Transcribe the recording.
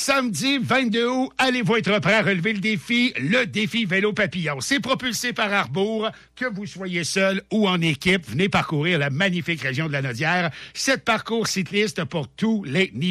Samedi 22 août, allez-vous être prêt à relever le défi Vélo Papillon. C'est propulsé par Arbour. Que vous soyez seul ou en équipe, venez parcourir la magnifique région de la Nodière. 7 parcours cyclistes pour tous les niveaux.